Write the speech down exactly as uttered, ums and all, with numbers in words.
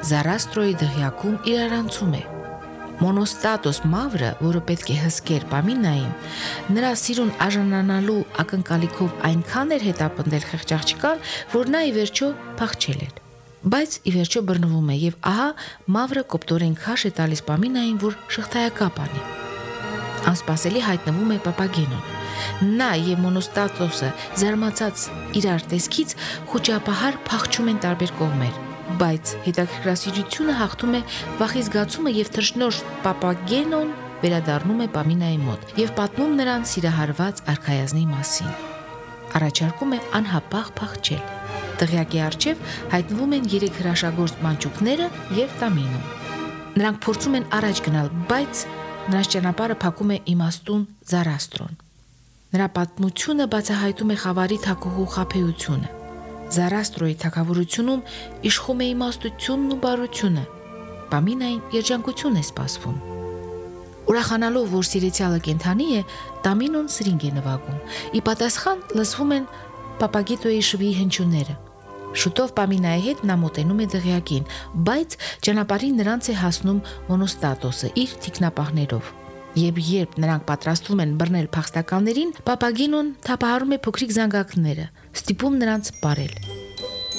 Զարաստրոյի դղյակում իրարանցում է։ Մոնոստատոս Մավրը, որը պետք է հսկեր Պամինային, նրա սիրուն արժանանալու ակնկալիքով այնքան էր հետապնդել խեղճ աղջկան, որ նա ի վերջո փախչել էր։ Բայց ի վերջո բռնվում է եւ ահա Մավրը կոպտորեն քաշ է տալիս Պամինային, որ շղթայակապ անի։ Անսպասելի հայտնվում է Պապագենոն։ Նա եւ Մոնոստատոսը զարմացած իրար տեսքից խոճապահար փախչում են տարբեր կողմեր, բայց հետաքրքրասիրությունը հաղթում է վախի զգացումը եւ թռչնոր Պապագենոն վերադառնում է Պամինայի մոտ եւ պատմում նրան սիրահարված արքայազնի մասին։ Առաջարկում է անհապաղ փախչել։ Դղյակի առջև հայտնվում են երեք հրաշագործ մանճուկները եւ Տամինոն։ Նրանք փորձում են առաջ գնալ, բայց նրանց ճանապարհը փակում է իմաստուն Զարաստրոն։ Նրա պատմությունը բացահայտում է խավարի թակուհու խաբեությունը։ Զարաստրոյի թագավորությունում իշխում է իմաստությունն ու բարությունը։ Պամինային երջանկություն է սպասվում։ Ուրախանալով, որ սիրեցյալը կենդանի է, Տամինոն սրինգ է նվագում։ Ի պատասխան լսվում են Պապագետոյի շվիի հնչյունները։ Շուտով Պամինայի հետ նա մոտենում է դղյակին, բայց ճանապարհին նրանց է հասնում Մոնոստատոսը իր թիկնապահներով։ Եվ երբ նրանք պատրաստվում են բռնել փախստականներին, Պապագենոն թափահարում է փոքրիկ զանգակները, ստիպում նրանց բարել։